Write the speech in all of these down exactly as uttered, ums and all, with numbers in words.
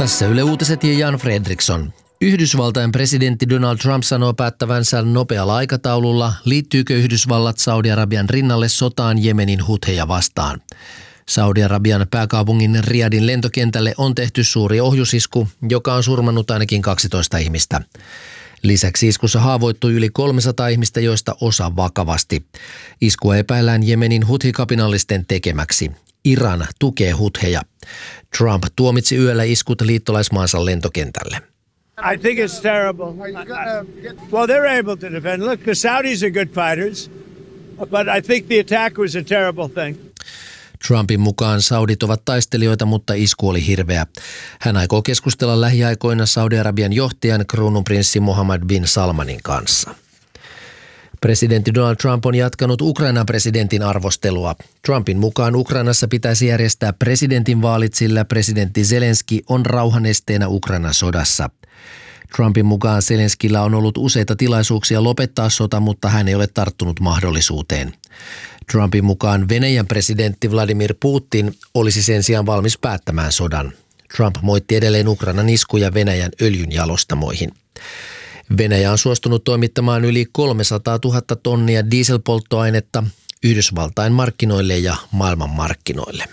Tässä Yle Uutiset ja Jan Fredriksson. Yhdysvaltain presidentti Donald Trump sanoo päättävänsä nopealla aikataululla, liittyykö Yhdysvallat Saudi-Arabian rinnalle sotaan Jemenin hutheja vastaan. Saudi-Arabian pääkaupungin Riyadin lentokentälle on tehty suuri ohjusisku, joka on surmannut ainakin kaksitoista ihmistä. Lisäksi iskussa haavoittui yli kolmesataa ihmistä, joista osa vakavasti. Iskua epäillään Jemenin huthi-kapinallisten tekemäksi. Iran tukee hutheja. Trump tuomitsi yöllä iskut liittolaismaansa lentokentälle. I think it's terrible. Well, they're able to defend. Look, the Saudis are good fighters, but I think the attack was a terrible thing. Trumpin mukaan saudit ovat taistelijoita, mutta isku oli hirveä. Hän aikoo keskustella lähiaikoina Saudi-Arabian johtajan kruununprinssi Mohammed bin Salmanin kanssa. Presidentti Donald Trump on jatkanut Ukrainan presidentin arvostelua. Trumpin mukaan Ukrainassa pitäisi järjestää presidentinvaalit, sillä presidentti Zelenski on rauhan esteenä Ukrainan sodassa. Trumpin mukaan Zelenskillä on ollut useita tilaisuuksia lopettaa sota, mutta hän ei ole tarttunut mahdollisuuteen. Trumpin mukaan Venäjän presidentti Vladimir Putin olisi sen sijaan valmis päättämään sodan. Trump moitti edelleen Ukrainan iskuja Venäjän öljynjalostamoihin. Venäjä on suostunut toimittamaan yli kolmesataatuhatta tonnia dieselpolttoainetta Yhdysvaltain markkinoille ja maailmanmarkkinoille.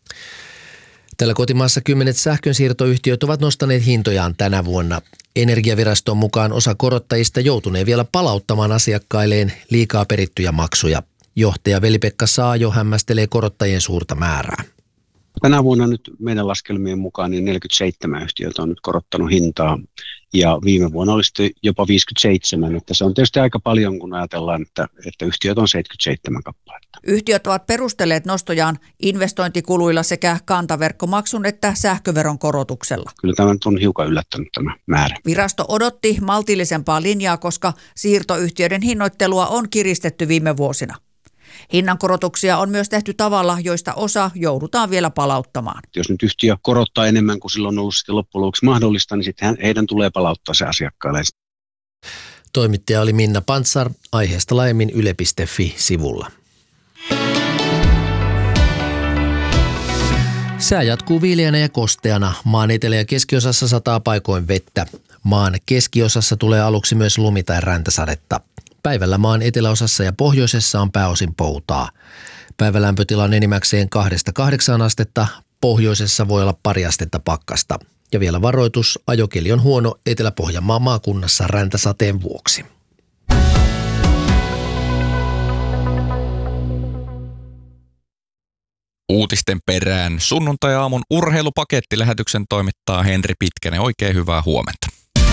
Tällä kotimaassa kymmenet sähkönsiirtoyhtiöt ovat nostaneet hintojaan tänä vuonna. Energiaviraston mukaan osa korottajista joutunee vielä palauttamaan asiakkailleen liikaa perittyjä maksuja. Johtaja Veli-Pekka Saajo hämmästelee korottajien suurta määrää. Tänä vuonna nyt meidän laskelmien mukaan niin neljäkymmentäseitsemän yhtiötä on nyt korottanut hintaa ja viime vuonna oli sitten jopa viisikymmentäseitsemän. Että se on tietysti aika paljon, kun ajatellaan, että, että yhtiöt on seitsemänkymmentäseitsemän kappaletta. Yhtiöt ovat perustelleet nostojaan investointikuluilla sekä kantaverkkomaksun että sähköveron korotuksella. Kyllä tämä nyt on hiukan yllättänyt tämä määrä. Virasto odotti maltillisempaa linjaa, koska siirtoyhtiöiden hinnoittelua on kiristetty viime vuosina. Hinnankorotuksia on myös tehty tavalla, joista osa joudutaan vielä palauttamaan. Jos nyt yhtiö korottaa enemmän kuin silloin on ollut sitten loppujen lopuksi mahdollista, niin sitten heidän tulee palauttaa se asiakkaille. Toimittaja oli Minna Pantsar, aiheesta laajemmin yle piste fi-sivulla. Sää jatkuu viileänä ja kosteana. Maan etelä- ja keskiosassa sataa paikoin vettä. Maan keskiosassa tulee aluksi myös lumi- tai räntäsadetta. Päivällä maan eteläosassa ja pohjoisessa on pääosin poutaa. Päivälämpötila on enimmäkseen kahdesta kahdeksaan astetta, pohjoisessa voi olla pari astetta pakkasta. Ja vielä varoitus, ajokeli on huono Etelä-Pohjanmaan maakunnassa räntäsateen vuoksi. Uutisten perään sunnuntai-aamun urheilupakettilähetyksen toimittaa Henri Pitkänen. Oikein hyvää huomenta.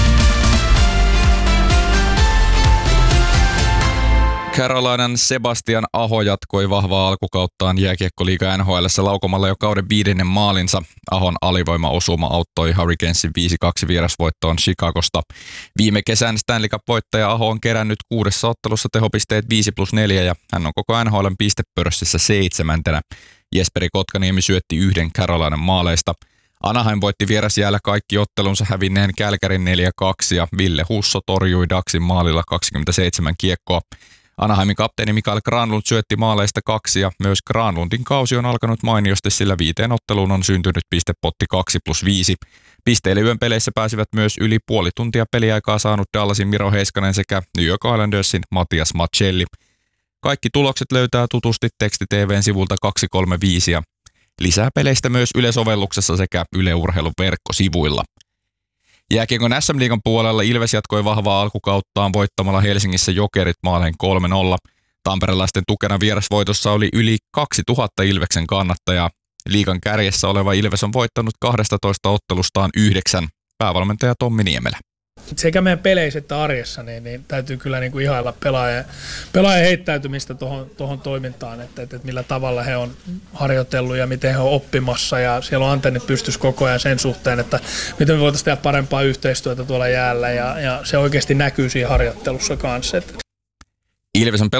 Carolinan Sebastian Aho jatkoi vahvaa alkukauttaan jääkiekkoliiga N H L:ssä laukomalla jo kauden viidennen maalinsa. Ahon alivoimaosuma auttoi Hurricanesin viisi kaksi vierasvoittoon Chicagosta. Viime kesän Stanley Cup-voittaja Aho on kerännyt kuudessa ottelussa tehopisteet viisi plus neljä ja hän on koko N H L:n pistepörssissä seitsemäntenä. Jesperi Kotkaniemi syötti yhden Carolinan maaleista. Anaheim voitti vierasjäällä kaikki ottelunsa hävinneen Kälkärin neljä kaksi ja Ville Husso torjui Daxin maalilla kaksikymmentäseitsemän kiekkoa. Anaheimin kapteeni Mikael Granlund syötti maaleista kaksi ja myös Granlundin kausi on alkanut mainiosti, sillä viiteen otteluun on syntynyt pistepotti kaksi plus viisi. Pisteille yön peleissä pääsivät myös yli puoli tuntia peliaikaa saanut Dallasin Miro Heiskanen sekä New York Islandersin Matias Maccelli. Kaikki tulokset löytää tutusti Teksti T V:n sivulta kaksisataakolmekymmentäviisi ja lisää peleistä myös Yle-sovelluksessa sekä Yle Urheilun verkkosivuilla. Jääkiekon S M-liigan puolella Ilves jatkoi vahvaa alkukauttaan voittamalla Helsingissä Jokerit maaleen kolme nolla. Tamperelaisten tukena vierasvoitossa oli yli kaksituhatta Ilveksen kannattajaa. Liigan kärjessä oleva Ilves on voittanut kaksitoista ottelustaan yhdeksän. Päävalmentaja Tommi Niemelä. Sekä meidän peleissä että arjessa niin, niin täytyy kyllä niin kuin ihailla pelaajien, pelaajien heittäytymistä tuohon toimintaan, että, että millä tavalla he on harjoitellut ja miten he on oppimassa ja siellä on antennit pystyssä koko ajan sen suhteen, että miten me voitaisiin tehdä parempaa yhteistyötä tuolla jäällä ja, ja se oikeasti näkyy siinä harjoittelussa kanssa. Ilves on